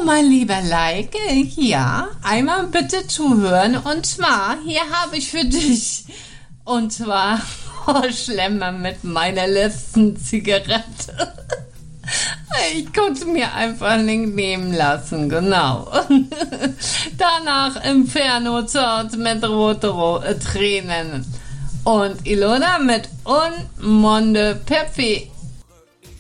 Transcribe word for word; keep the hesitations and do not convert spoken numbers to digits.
mein lieber Like, ja, einmal bitte zuhören. Und zwar, hier habe ich für dich, und zwar, oh, Schlemmer mit meiner letzten Zigarette. Ich konnte mir einfach nicht nehmen lassen, genau. Danach Inferno Zort mit rote Tränen. Und Ilona mit Un Monde Perfect.